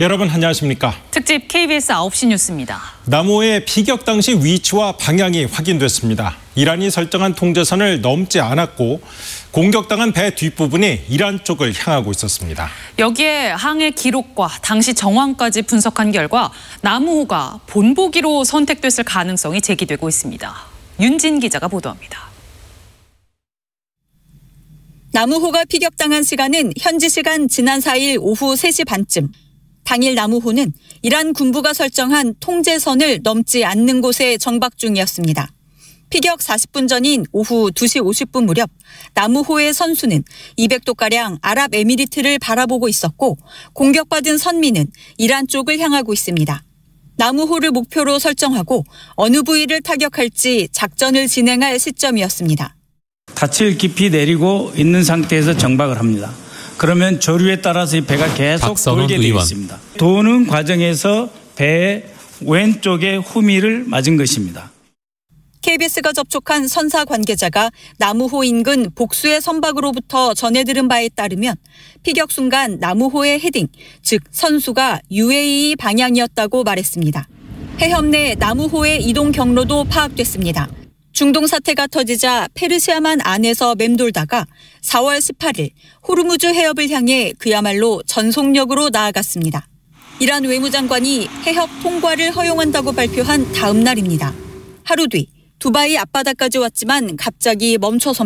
여러분 안녕하십니까? 특집 KBS 9시 뉴스입니다. 남호의 피격 당시 위치와 방향이 확인됐습니다. 이란이 설정한 통제선을 넘지 않았고 공격당한 배 뒷부분이 이란 쪽을 향하고 있었습니다. 여기에 항해 기록과 당시 정황까지 분석한 결과 남호가 본보기로 선택됐을 가능성이 제기되고 있습니다. 윤진 기자가 보도합니다. 남우호가 피격당한 시간은 현지 시간 지난 4일 오후 3시 반쯤. 당일 남우호는 이란 군부가 설정한 통제선을 넘지 않는 곳에 정박 중이었습니다. 피격 40분 전인 오후 2시 50분 무렵 남우호의 선수는 200도가량 아랍에미리트를 바라보고 있었고 공격받은 선미는 이란 쪽을 향하고 있습니다. 남우호를 목표로 설정하고 어느 부위를 타격할지 작전을 진행할 시점이었습니다. 닻을 깊이 내리고 있는 상태에서 정박을 합니다. 그러면 조류에 따라서 이 배가 계속 돌게 되어 있습니다. 도는 과정에서 배의 왼쪽에 후미를 맞은 것입니다. KBS가 접촉한 선사 관계자가 남우호 인근 복수의 선박으로부터 전해 들은 바에 따르면 피격 순간 남우호의 헤딩, 즉 선수가 UAE 방향이었다고 말했습니다. 해협 내 남우호의 이동 경로도 파악됐습니다. 중동 사태가 터지자 페르시아만 안에서 맴돌다가 4월 18일 호르무즈 해협을 향해 그야말로 전속력으로 나아갔습니다. 이란 외무장관이 해협 통과를 허용한다고 발표한 다음 날입니다. 하루 뒤 두바이 앞바다까지 왔지만 갑자기 멈춰섭니다.